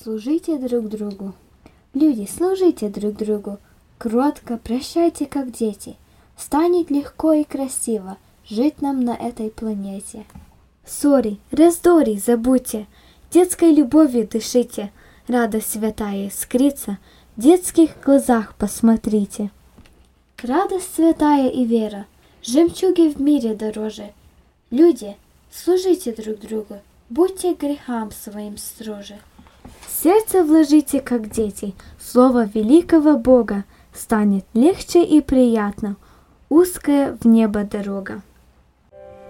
служите друг другу. Люди, служите друг другу. Кротко прощайте, как дети. Станет легко и красиво жить нам на этой планете. Ссори, раздори забудьте, детской любовью дышите. Радость святая искрится, в детских глазах посмотрите. Радость святая и вера, жемчуги в мире дороже. Люди, служите друг другу, будьте грехам своим строже. В сердце вложите, как дети, слово великого Бога, станет легче и приятно узкая в небо дорога.